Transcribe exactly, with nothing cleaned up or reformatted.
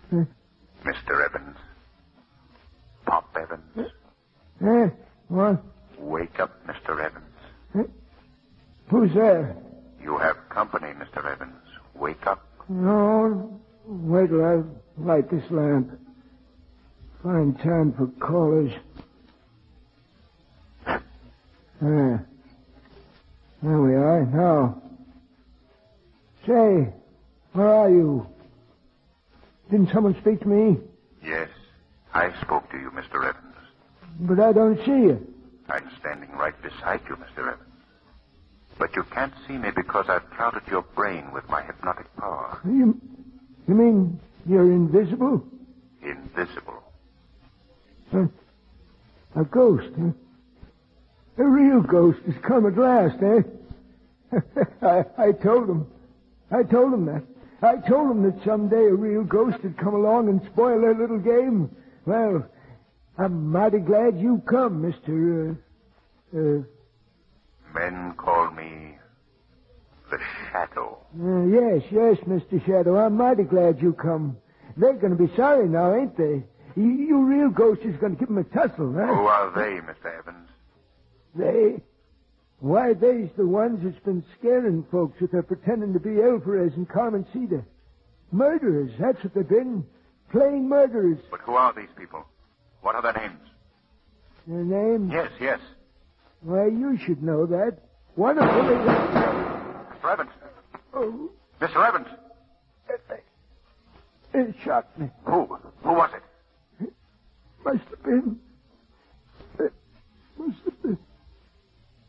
Huh? Mister Evans. Pop Evans. Huh? What? Wake up, Mister Evans. Huh? Who's there? You have company, Mister Evans. Wake up. No, wait till I light this lamp. Fine time for callers. There. There we are, now. Say, where are you? Didn't someone speak to me? Yes, I spoke to you, Mister Evans. But I don't see you. I'm standing right beside you, Mister Evans. But you can't see me because I've clouded your brain with my hypnotic power. You, you mean you're invisible? Invisible. Huh? A ghost, huh? A real ghost has come at last, eh? I, I told him. I told him that. I told him that someday a real ghost would come along and spoil their little game. Well, I'm mighty glad you come, Mister Uh, uh, Men call me the Shadow. uh, yes, yes, Mister Shadow. I'm mighty glad you come. They're going to be sorry now, ain't they? You, you real ghost is going to give them a tussle, huh? Who are they, Mister Evans? They? Why, they's the ones that's been scaring folks with their pretending to be Alvarez and Carmen Cedar. Murderers, that's what they've been. Plain murderers. But who are these people? What are their names? Their names? Yes, yes. Why, you should know that. One of them is... Mister Evans. Oh, Mister Evans. it, it shocked me. Who? Who was it? Must have been